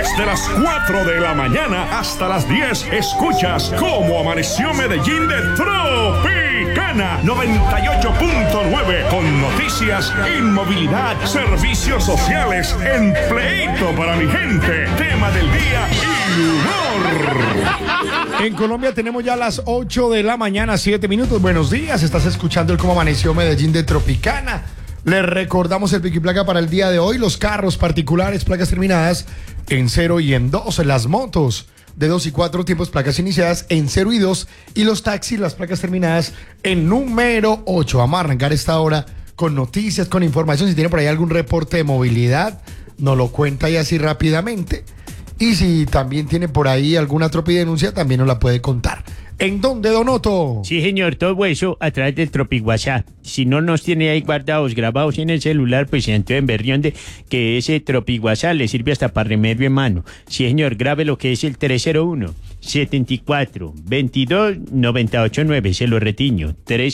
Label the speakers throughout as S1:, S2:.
S1: Desde las 4 de la mañana hasta las 10 escuchas Cómo Amaneció Medellín de Tropicana 98.9 con noticias, inmovilidad, servicios sociales, empleito para mi gente, tema del día y humor.
S2: En Colombia tenemos ya las 8 de la mañana, 7 minutos. Buenos días, estás escuchando el Cómo Amaneció Medellín de Tropicana. Les recordamos el pico y placa para el día de hoy. Los carros particulares, placas terminadas en 0 y en 2. Las motos de 2 y 4 tiempos, placas iniciadas en 0 y 2. Y los taxis, las placas terminadas en número 8. Vamos a arrancar esta hora con noticias, con información. Si tiene por ahí algún reporte de movilidad, nos lo cuenta ahí así rápidamente. Y si también tiene por ahí alguna tropidenuncia, también nos la puede contar. ¿En dónde, Don Otto?
S3: Sí, señor, todo eso a través del Tropic WhatsApp. Si no nos tiene ahí guardados, grabados en el celular, pues entonces en Berrionde, que ese Tropic WhatsApp le sirve hasta para remedio en mano. Sí, señor, grabe lo que es el 301-74-22-989, se lo retiño.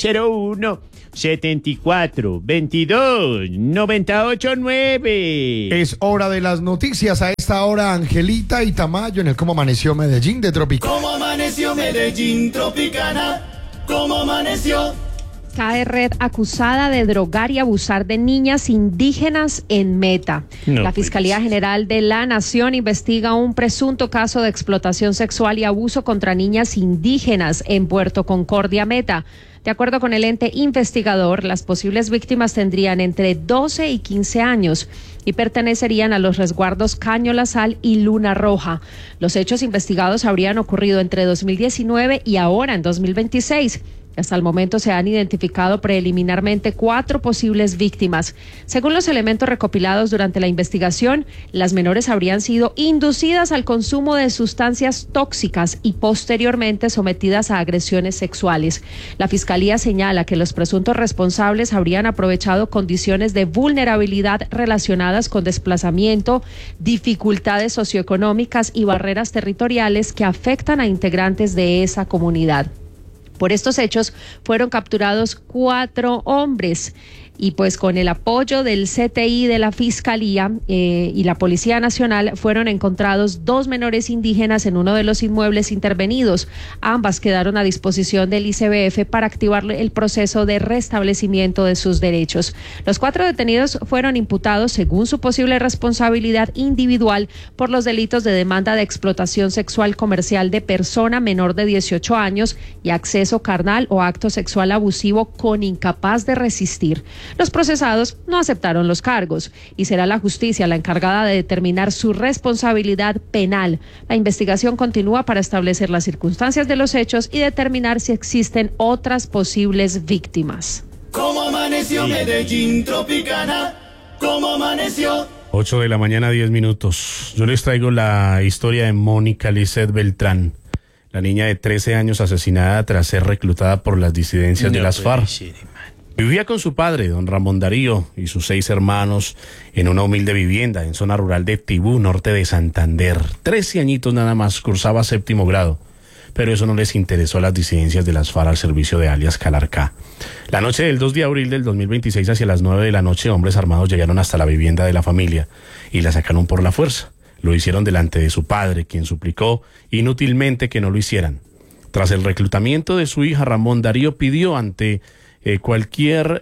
S3: 301-74-22-989.
S2: Es hora de las noticias. A esta hora, Angelita y Tamayo en el Cómo Amaneció Medellín de Tropicana.
S4: ¿Cómo amaneció Medellín Tropicana? ¿Cómo amaneció?
S5: Cae red acusada de drogar y abusar de niñas indígenas en Meta. La Fiscalía General de la Nación investiga un presunto caso de explotación sexual y abuso contra niñas indígenas en Puerto Concordia, Meta. De acuerdo con el ente investigador, las posibles víctimas tendrían entre 12 y 15 años y pertenecerían a los resguardos Caño La Sal y Luna Roja. Los hechos investigados habrían ocurrido entre 2019 y ahora en 2026. Hasta el momento se han identificado preliminarmente 4 posibles víctimas. Según los elementos recopilados durante la investigación, las menores habrían sido inducidas al consumo de sustancias tóxicas y posteriormente sometidas a agresiones sexuales. La Fiscalía señala que los presuntos responsables habrían aprovechado condiciones de vulnerabilidad relacionadas con desplazamiento, dificultades socioeconómicas y barreras territoriales que afectan a integrantes de esa comunidad. Por estos hechos fueron capturados 4 hombres y pues con el apoyo del CTI de la Fiscalía y la Policía Nacional fueron encontrados 2 menores indígenas en uno de los inmuebles intervenidos. Ambas quedaron a disposición del ICBF para activar el proceso de restablecimiento de sus derechos. Los 4 detenidos fueron imputados según su posible responsabilidad individual por los delitos de demanda de explotación sexual comercial de persona menor de 18 años y acceso carnal o acto sexual abusivo con incapaz de resistir. Los procesados no aceptaron los cargos y será la justicia la encargada de determinar su responsabilidad penal. La investigación continúa para establecer las circunstancias de los hechos y determinar si existen otras posibles víctimas.
S4: ¿Cómo amaneció Medellín Tropicana? ¿Cómo amaneció?
S6: 8 de la mañana, 10 minutos. Yo les traigo la historia de Mónica Lizeth Beltrán, la niña de 13 años asesinada tras ser reclutada por las disidencias de las FARC. Vivía con su padre, don Ramón Darío, y sus 6 hermanos en una humilde vivienda en zona rural de Tibú, norte de Santander. 13 añitos nada más, cursaba 7º grado. Pero eso no les interesó a las disidencias de las FARC al servicio de alias Calarcá. La noche del 2 de abril del 2026, hacia las 9 de la noche, hombres armados llegaron hasta la vivienda de la familia y la sacaron por la fuerza. Lo hicieron delante de su padre, quien suplicó inútilmente que no lo hicieran. Tras el reclutamiento de su hija, Ramón Darío pidió ante cualquier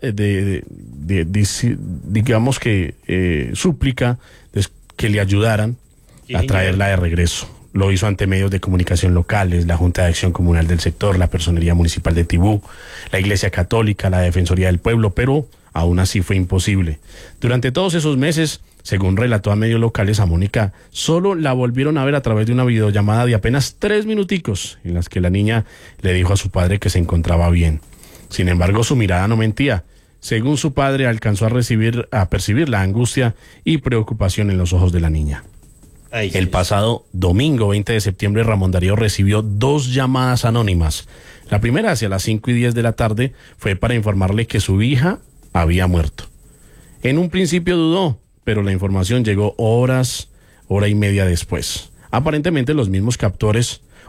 S6: digamos que súplica que le ayudaran a traerla de regreso. Lo hizo ante medios de comunicación locales, la Junta de Acción Comunal del sector, la Personería Municipal de Tibú, la Iglesia Católica, la Defensoría del Pueblo, pero aún así fue imposible. Durante todos esos meses, según relató a medios locales, a Mónica solo la volvieron a ver a través de una videollamada de apenas 3 minuticos, en las que la niña le dijo a su padre que se encontraba bien. Sin embargo, su mirada no mentía. Según su padre, alcanzó a percibir la angustia y preocupación en los ojos de la niña. El pasado domingo 20 de septiembre, Ramón Darío recibió 2 llamadas anónimas. La primera, hacia las 5:10 de la tarde, fue para informarle que su hija había muerto. En un principio dudó, pero la información llegó hora y media después. Aparentemente los mismos captores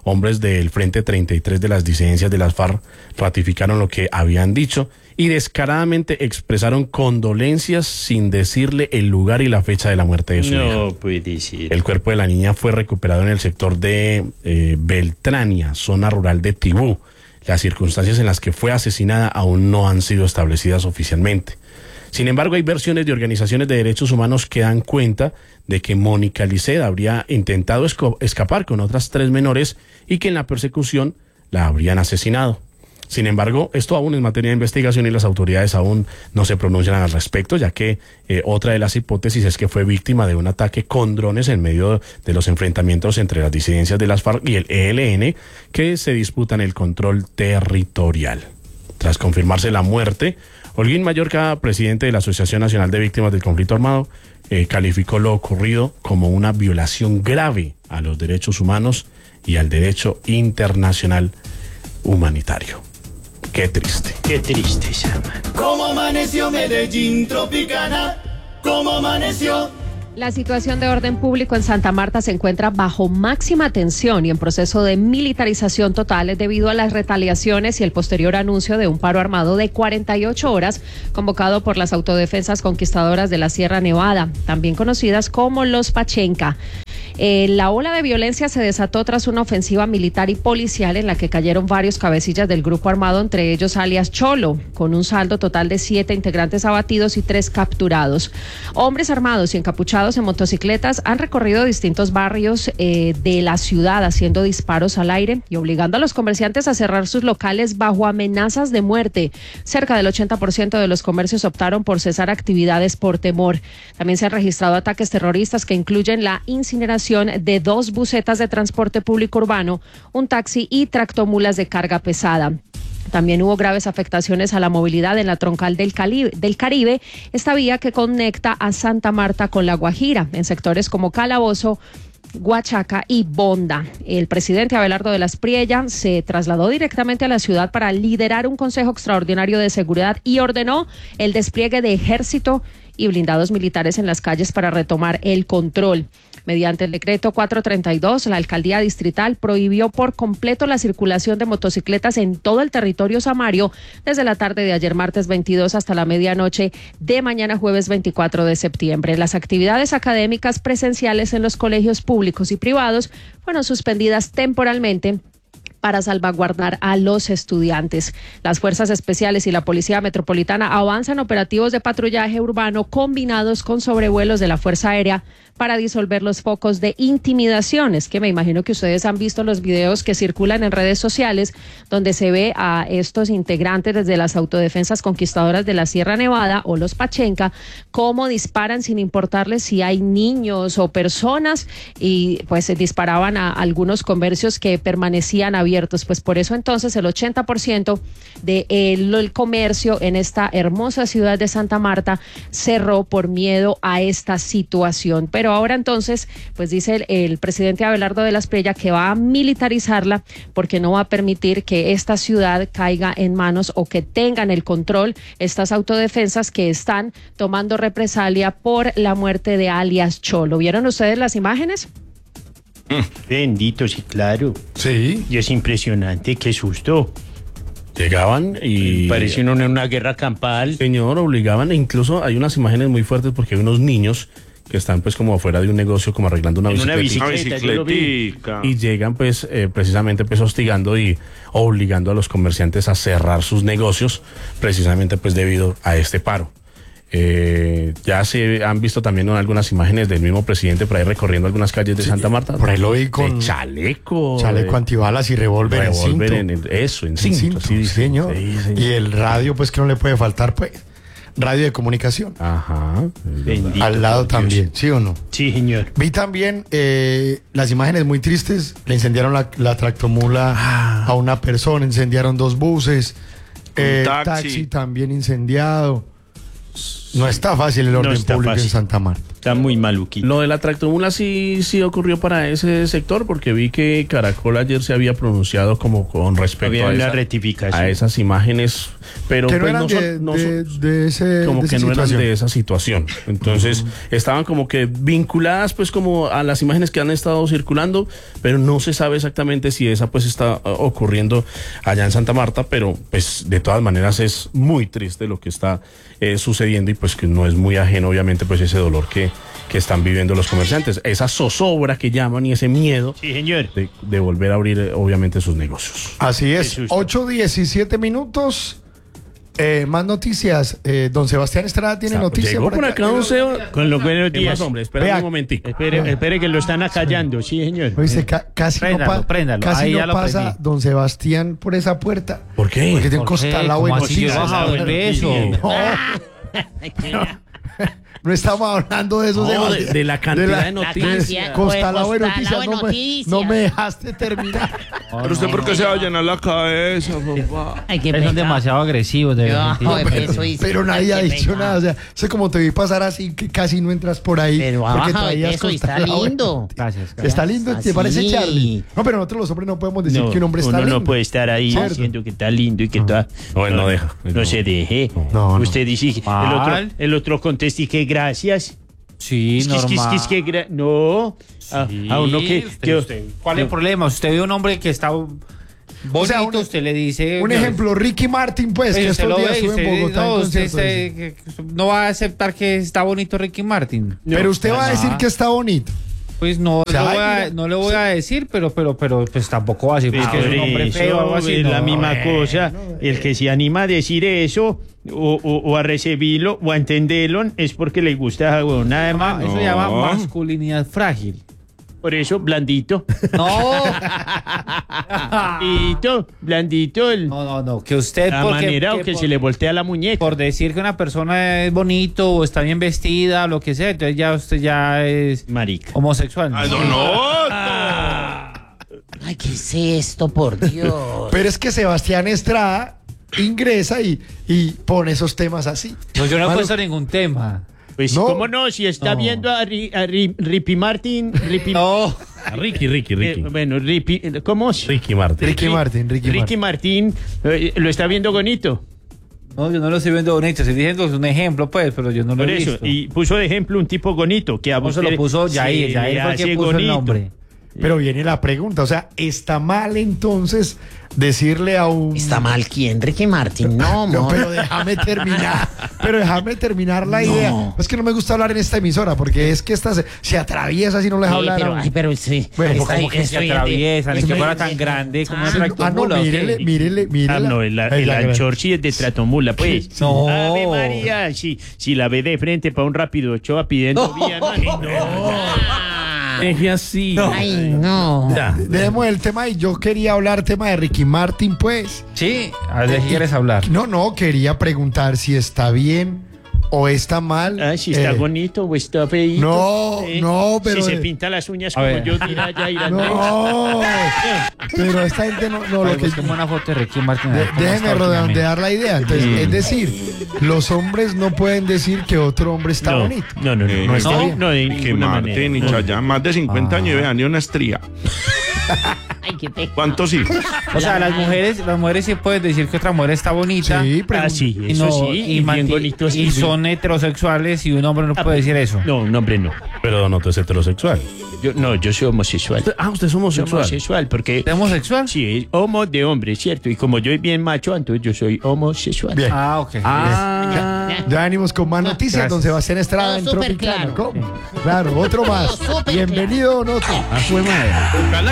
S6: hombres del Frente 33 de las disidencias de las FARC ratificaron lo que habían dicho y descaradamente expresaron condolencias sin decirle el lugar y la fecha de la muerte de su hija.
S3: No puede ser.
S6: El cuerpo de la niña fue recuperado en el sector de Beltrania, zona rural de Tibú. Las circunstancias en las que fue asesinada aún no han sido establecidas oficialmente. Sin embargo, hay versiones de organizaciones de derechos humanos que dan cuenta de que Mónica Lisset habría intentado escapar con otras 3 menores y que en la persecución la habrían asesinado. Sin embargo, esto aún es materia de investigación y las autoridades aún no se pronuncian al respecto, ya que otra de las hipótesis es que fue víctima de un ataque con drones en medio de los enfrentamientos entre las disidencias de las FARC y el ELN, que se disputan el control territorial. Tras confirmarse la muerte, Holguín Mallorca, presidente de la Asociación Nacional de Víctimas del Conflicto Armado, calificó lo ocurrido como una violación grave a los derechos humanos y al derecho internacional humanitario. Qué triste.
S3: Qué triste, Sama.
S4: ¿Cómo amaneció Medellín Tropicana? ¿Cómo amaneció?
S5: La situación de orden público en Santa Marta se encuentra bajo máxima tensión y en proceso de militarización total debido a las retaliaciones y el posterior anuncio de un paro armado de 48 horas convocado por las autodefensas conquistadoras de la Sierra Nevada, también conocidas como los Pachenca. La ola de violencia se desató tras una ofensiva militar y policial en la que cayeron varios cabecillas del grupo armado, entre ellos alias Cholo, con un saldo total de 7 integrantes abatidos y 3 capturados. Hombres armados y encapuchados en motocicletas han recorrido distintos barrios de la ciudad haciendo disparos al aire y obligando a los comerciantes a cerrar sus locales bajo amenazas de muerte. Cerca del 80% de los comercios optaron por cesar actividades por temor. También se han registrado ataques terroristas que incluyen la incineración de 2 busetas de transporte público urbano, un taxi y tractomulas de carga pesada. También hubo graves afectaciones a la movilidad en la troncal del Caribe, esta vía que conecta a Santa Marta con La Guajira, en sectores como Calabozo, Huachaca y Bonda. El presidente Abelardo de las Priella se trasladó directamente a la ciudad para liderar un consejo extraordinario de seguridad y ordenó el despliegue de ejército y blindados militares en las calles para retomar el control. Mediante el decreto 432, la alcaldía distrital prohibió por completo la circulación de motocicletas en todo el territorio samario desde la tarde de ayer martes 22 hasta la medianoche de mañana jueves 24 de septiembre. Las actividades académicas presenciales en los colegios públicos y privados fueron suspendidas temporalmente para salvaguardar a los estudiantes. Las fuerzas especiales y la Policía Metropolitana avanzan operativos de patrullaje urbano combinados con sobrevuelos de la Fuerza Aérea para disolver los focos de intimidaciones, que me imagino que ustedes han visto los videos que circulan en redes sociales, donde se ve a estos integrantes desde las autodefensas conquistadoras de la Sierra Nevada o los Pachenca, cómo disparan sin importarles si hay niños o personas, y pues se disparaban a algunos comercios que permanecían abiertos. Pues por eso entonces el 80% del comercio en esta hermosa ciudad de Santa Marta cerró por miedo a esta situación. Pero ahora entonces, pues dice el presidente Abelardo de las Priella que va a militarizarla porque no va a permitir que esta ciudad caiga en manos o que tengan el control estas autodefensas que están tomando represalia por la muerte de alias Cholo. ¿Vieron ustedes las imágenes?
S3: Bendito, sí, claro.
S2: Sí.
S3: Y es impresionante, qué susto.
S6: Llegaban y...
S3: Parece una guerra campal.
S6: Señor, obligaban, e incluso hay unas imágenes muy fuertes porque hay unos niños que están pues como afuera de un negocio, como arreglando una bicicleta.
S3: Yo lo vi.
S6: Y llegan pues precisamente pues hostigando y obligando a los comerciantes a cerrar sus negocios precisamente pues debido a este paro. Ya se han visto también algunas imágenes del mismo presidente por ahí recorriendo algunas calles de Santa Marta.
S2: Por ahí lo vi con
S6: chaleco
S2: antibalas y revólver en cinto.
S6: En cinto,
S2: sí, señor.
S6: Sí, señor.
S2: Y el radio, pues que no le puede faltar, pues. Radio de comunicación.
S6: Ajá.
S3: Bendito
S2: al lado
S3: Dios.
S2: también, ¿sí o no?
S3: Sí, señor.
S2: Vi también las imágenes muy tristes. Le incendiaron la tractomula a una persona, incendiaron 2 buses. Taxi también incendiado. No está fácil el orden público en Santa Marta.
S3: Está muy maluquito.
S6: Lo de la tractomula sí ocurrió para ese sector, porque vi que Caracol ayer se había pronunciado como con respecto
S3: Había
S6: a,
S3: una rectificación.
S6: a esas imágenes, pero
S2: Que no
S6: pues
S2: eran de ese,
S6: como
S2: de
S6: que
S2: esa
S6: no eran
S2: situación.
S6: de esa situación. Entonces estaban como que vinculadas pues como a las imágenes que han estado circulando, pero no se sabe exactamente si esa pues está ocurriendo allá en Santa Marta, pero pues de todas maneras es muy triste lo que está sucediendo, y pues que no es muy ajeno obviamente pues ese dolor que están viviendo los comerciantes, esa zozobra que llaman y ese miedo
S3: Sí, señor.
S6: de volver a abrir obviamente sus negocios.
S2: Así es,
S3: Qué susto.
S2: 8:17 minutos. Más noticias. Don Sebastián Estrada tiene noticias.
S6: Llegó por acá, don Seba.
S3: Con los buenos
S6: ¿Qué
S3: días.
S6: más, hombre? Espera
S2: Vea.
S6: un momentico.
S3: Espere que lo están acallando, sí, señor.
S2: Oíste, casi
S7: Préndalo,
S2: casi
S7: ahí
S2: no
S7: ya lo
S2: pasa
S7: prendí.
S2: don Sebastián por esa puerta.
S6: ¿Por qué?
S2: Porque tiene un
S7: ¿Por qué?
S2: costalado
S7: ¿Cómo
S2: en
S7: así que
S2: noticias.
S7: vas a ver eso?
S2: No estamos hablando de eso.
S6: No,
S2: Sebastián.
S6: de la cantidad de noticias.
S2: Costalado de noticias.
S8: Costalado de
S2: No me dejaste terminar.
S6: Pero usted, ¿por qué se va a llenar la cabeza, papá?
S8: Ay, qué
S7: Son
S8: pecado.
S7: demasiado agresivos, de verdad.
S8: Ay, eso dice,
S2: Pero nadie ha
S8: qué
S2: dicho
S8: pecado.
S2: nada. O sea, sé como te vi pasar así que casi no entras por ahí.
S8: Pero
S2: porque
S8: baja de
S2: traías
S8: eso y está
S2: costalado de
S8: lindo.
S2: noticias.
S7: Gracias.
S2: Está lindo, ¿te
S8: Así.
S2: parece, Charlie? No, pero nosotros los hombres no podemos decir que un hombre está
S3: uno
S2: lindo.
S3: no puede estar ahí
S2: ¿Cierto?
S3: diciendo que está lindo y que está...
S6: No, él no deja. Él
S3: No
S6: no.
S3: se deje.
S2: No, no.
S3: Usted dice,
S7: Mal.
S3: el otro contesta y que gracias.
S7: Sí, normal.
S3: No. A uno que...
S7: ¿Cuál es el problema? Usted ve un hombre que está bonito,
S2: sea,
S7: usted le dice...
S2: Un ejemplo, Ricky Martin, pues, que
S7: usted
S2: estos
S7: lo
S2: días
S7: ve y
S2: estuvo en
S7: usted,
S2: Bogotá en
S7: no, usted
S2: concierto, dice.
S7: no va a aceptar que está bonito Ricky Martin.
S2: Pero usted va a decir que está bonito.
S7: Pues no,
S2: sea,
S7: no le voy a decir, pero pues tampoco va a decir pues, que es un hombre
S3: Eso
S7: feo o algo así.
S3: es
S7: no.
S3: la misma cosa. El que se anima a decir eso o a recibirlo o a entenderlo es porque le gusta algo, nada más.
S7: Eso se llama masculinidad frágil.
S3: Por eso, blandito.
S7: No.
S3: Blandito.
S7: No, que usted
S3: La manera o que se le voltea la muñeca.
S7: por decir que una persona es bonito o está bien vestida o lo que sea, entonces ya usted ya es
S3: Marica.
S7: homosexual.
S8: Ay, ¿qué es esto, por Dios?
S2: Pero es que Sebastián Estrada ingresa y pone esos temas así.
S7: No, yo no he
S2: Mano,
S7: puesto ningún tema.
S3: Pues,
S2: No.
S3: ¿cómo no? Si está
S2: No.
S3: viendo a Ricky Martin.
S7: No.
S6: Ricky.
S3: Bueno, ¿cómo es?
S6: Ricky Martin.
S2: Ricky
S3: Martin lo está viendo bonito.
S7: No, yo no lo estoy viendo bonito, estoy diciendo que es un ejemplo, pues, pero yo no lo
S3: Por
S7: he
S3: eso.
S7: visto.
S3: Y puso de ejemplo un tipo bonito. Que a
S7: ¿Cómo se
S3: usted
S7: lo puso
S3: se
S7: Yair?
S3: le
S7: Yair fue el que
S3: hace
S7: puso el
S3: bonito.
S7: nombre.
S2: Pero viene la pregunta, o sea, ¿está mal entonces decirle a un...
S8: ¿Está mal quién? Ricky Martin. No,
S2: No,
S8: amor.
S2: pero déjame terminar la idea. Es que no me gusta hablar en esta emisora porque es que esta se atraviesa si no les
S8: Sí,
S2: hablar.
S8: pero, ay, pero sí.
S2: Bueno,
S7: Como que se atraviesan, es que fuera tan grande como una
S2: no,
S7: tractomula. ¿o qué?
S2: mírele.
S3: Ah, no, el anchorchi es de tratomula, pues.
S7: No.
S3: Ave María, si la ve de frente para un rápido Ochoa pidiendo vía, hermano.
S6: Deje así.
S8: Ay, no.
S6: Ya.
S2: Dejemos el tema y yo quería hablar tema de Ricky Martin, pues.
S7: Sí, a ver, ¿de qué quieres hablar?
S2: No, quería preguntar si está bien o está mal.
S3: Ah, si está bonito o está feíto.
S2: No, pero...
S3: Si se pinta las uñas
S7: A
S3: como
S7: ver.
S3: yo, dirá ya
S2: No, pero esta gente no lo
S7: Ay,
S2: que...
S7: busquemos una foto de Ricky Martin. a ver cómo
S2: Déjeme
S7: está últimamente.
S2: redondear la idea. Entonces, es decir, los hombres no pueden decir que otro hombre está bonito.
S3: No,
S2: No está bien.
S3: no, de
S9: Que
S3: ninguna
S9: Martín y
S3: manera.
S9: Chayanne, más de 50 años y vean, ni una estría.
S8: Ay, qué pecado.
S9: ¿Cuántos hijos?
S7: O sea, las mujeres sí pueden decir que otra mujer está bonita.
S2: Sí,
S3: Ah, sí,
S7: Y,
S3: eso
S7: no,
S3: sí, y bien
S7: manti-
S3: bonito.
S7: y son heterosexuales y un hombre no puede decir eso.
S3: No, un hombre no.
S6: Pero Don Otto es heterosexual.
S3: Yo soy homosexual.
S6: Usted es
S3: Soy
S6: homosexual.
S3: homosexual porque...
S7: ¿Es homosexual?
S3: Sí, es homo de hombre, ¿cierto? Y como yo soy bien macho, entonces yo soy homosexual.
S2: Bien.
S7: Ah, ok.
S2: Ya venimos con más noticias.
S7: Gracias.
S2: Don Sebastián Estrada en
S8: Todo súper
S2: Tropicana.
S8: claro.
S2: ¿Cómo? Claro, otro más.
S8: Todo súper
S2: Bienvenido, Noto.
S6: Fue madre.
S9: Ojalá